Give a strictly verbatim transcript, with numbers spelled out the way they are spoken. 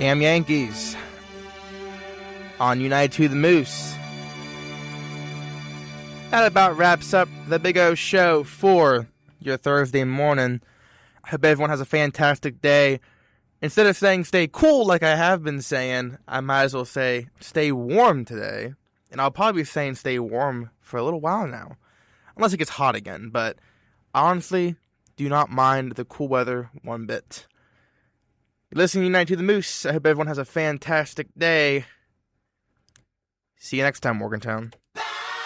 Damn Yankees on United to the Moose. That about wraps up the Big O Show for your Thursday morning. I hope everyone has a fantastic day. Instead of saying stay cool like I have been saying, I might as well say stay warm today. And I'll probably be saying stay warm for a little while now. Unless it gets hot again. But honestly, do not mind the cool weather one bit. You're listening to United to the Moose. I hope everyone has a fantastic day. See you next time, Morgantown.